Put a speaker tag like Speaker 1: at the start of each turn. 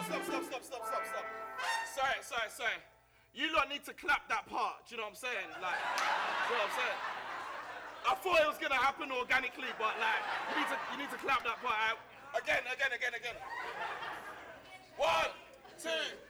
Speaker 1: stop. Sorry. You lot need to clap that part, do you know what I'm saying? Like, do you know what I'm saying? I thought it was gonna happen organically, but like, you need to clap that part out. Again. 1, 2,